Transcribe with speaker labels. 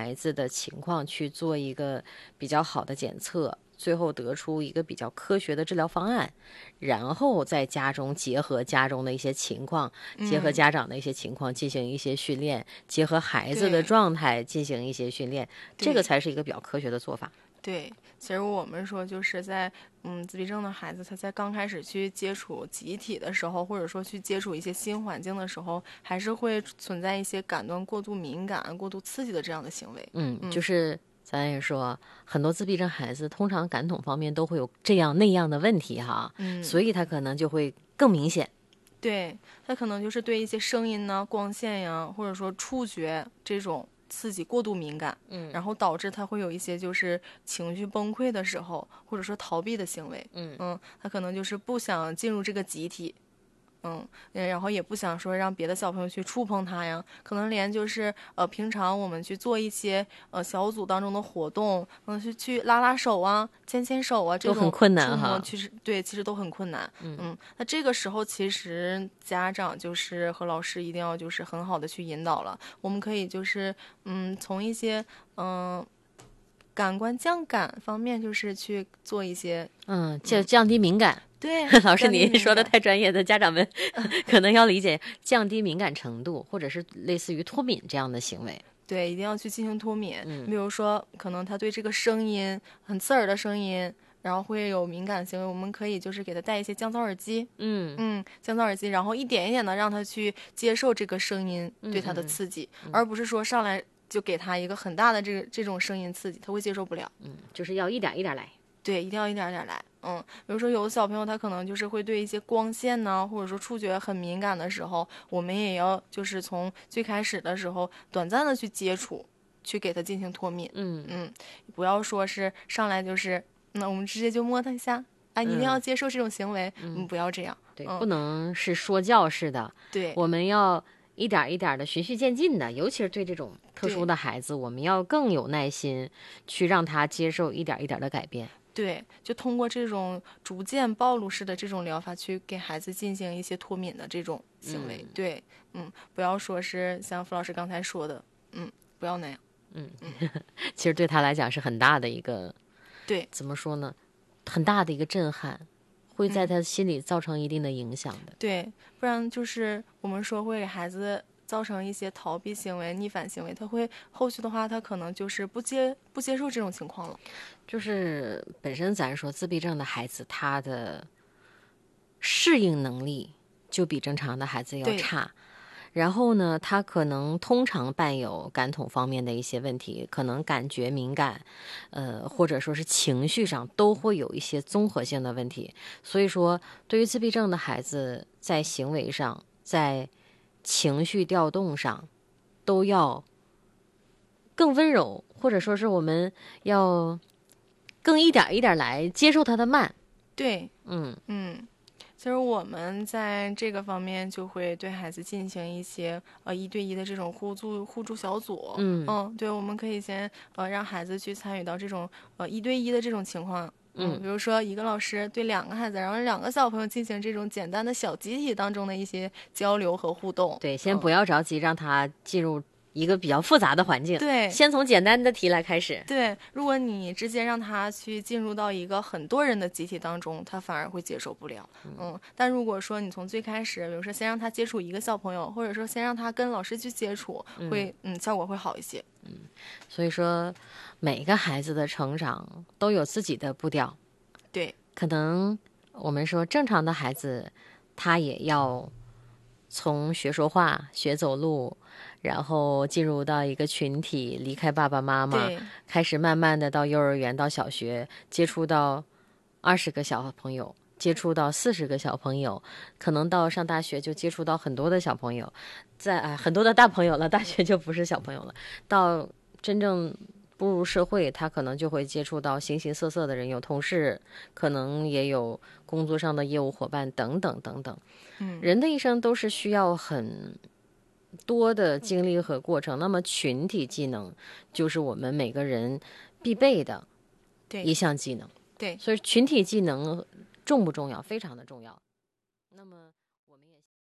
Speaker 1: 孩子的情况去做一个比较好的检测，最后得出一个比较科学的治疗方案，然后在家中结合家中的一些情况，结合家长的一些情况进行一些训练，结合孩子的状态进行一些训练，这个才是一个比较科学的做法。
Speaker 2: 对，其实我们说就是在自闭症的孩子，他在刚开始去接触集体的时候，或者说去接触一些新环境的时候，还是会存在一些感官过度敏感、过度刺激的这样的行为。
Speaker 1: 就是咱也说，很多自闭症孩子通常感统方面都会有这样那样的问题哈，所以他可能就会更明显。
Speaker 2: 对，他可能就是对一些声音呢、光线呀，或者说触觉这种刺激过度敏感，然后导致他会有一些就是情绪崩溃的时候，或者说逃避的行为。他可能就是不想进入这个集体。然后也不想说让别的小朋友去触碰他呀，可能连就是平常我们去做一些小组当中的活动，去拉拉手啊、牵牵手啊，这种
Speaker 1: 都很困难哈。
Speaker 2: 其实都很困难。那这个时候其实家长就是和老师一定要就是很好的去引导了。我们可以就是从一些感官降感方面，就是去做一些
Speaker 1: 降低敏感。
Speaker 2: 对，
Speaker 1: 老师您说的太专业的，家长们可能要理解降低敏感程度，或者是类似于脱敏这样的行为。
Speaker 2: 对，一定要去进行脱敏。比如说可能他对这个声音很刺耳的声音，然后会有敏感行为，我们可以就是给他戴一些降噪耳机。降噪耳机，然后一点一点的让他去接受这个声音对他的刺激，而不是说上来就给他一个很大的这种声音刺激，他会接受不了。
Speaker 1: 就是要一点一点来。
Speaker 2: 对，一定要一点点来。比如说有的小朋友他可能就是会对一些光线呢，或者说触觉很敏感的时候，我们也要就是从最开始的时候短暂的去接触，去给他进行脱敏。不要说是上来就是那我们直接就摸他一下啊，一定要接受这种行为。不要这样。
Speaker 1: 对，不能是说教式的。
Speaker 2: 对，
Speaker 1: 我们要一点一点的循序渐进的，尤其是对这种特殊的孩子，我们要更有耐心去让他接受一点一点的改变。
Speaker 2: 对，就通过这种逐渐暴露式的这种疗法，去给孩子进行一些脱敏的这种行为。对，不要说是像付老师刚才说的，不要那样。
Speaker 1: 其实对他来讲是很大的一个，
Speaker 2: 对，
Speaker 1: 怎么说呢？很大的一个震撼，会在他心里造成一定的影响的。
Speaker 2: 对，不然就是我们说会给孩子造成一些逃避行为、逆反行为，他会后续的话，他可能就是不接受这种情况了。
Speaker 1: 就是本身咱说自闭症的孩子，他的适应能力就比正常的孩子要差。然后呢，他可能通常伴有感统方面的一些问题，可能感觉敏感，或者说是情绪上都会有一些综合性的问题。所以说，对于自闭症的孩子，在行为上，在情绪调动上，都要更温柔，或者说是我们要更一点一点来接受他的慢。
Speaker 2: 对，其实我们在这个方面就会对孩子进行一些1对1的这种互助小组。对，我们可以先让孩子去参与到这种1对1的这种情况。比如说一个老师对2个孩子，然后2个小朋友进行这种简单的小集体当中的一些交流和互动。
Speaker 1: 对，先不要着急让他进入一个比较复杂的环境，
Speaker 2: 对，
Speaker 1: 先从简单的题来开始。
Speaker 2: 对，如果你直接让他去进入到一个很多人的集体当中，他反而会接受不了。但如果说你从最开始，比如说先让他接触1个小朋友，或者说先让他跟老师去接触，会效果会好一些。
Speaker 1: 所以说每个孩子的成长都有自己的步调。
Speaker 2: 对，
Speaker 1: 可能我们说正常的孩子，他也要从学说话、学走路，然后进入到一个群体，离开爸爸妈妈，开始慢慢的到幼儿园、到小学，接触到20个小朋友，接触到40个小朋友，可能到上大学就接触到很多的小朋友，在很多的大朋友了，大学就不是小朋友了。到真正步入社会，他可能就会接触到形形色色的人，有同事，可能也有工作上的业务伙伴等等等等。人的一生都是需要很多的经历和过程，那么群体技能就是我们每个人必备的一项技能。
Speaker 2: 对，
Speaker 1: 所以群体技能重不重要？非常的重要。那么